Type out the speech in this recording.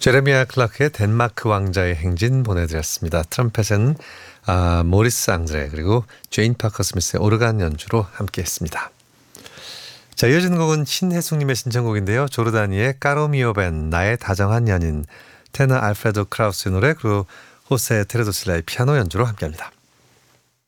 제레미아 클라크의 덴마크 왕자의 행진 보내드렸습니다. 트럼펫은 모리스 앙드레 그리고 제인 파커 스미스의 오르간 연주로 함께했습니다. 자, 이어지는 곡은 신혜숙님의 신청곡인데요. 조르다니의 까로미오 밴 나의 다정한 연인, 테너 알프레도 크라우스의 노래, 그리고 호세 테레도실라의 피아노 연주로 함께합니다.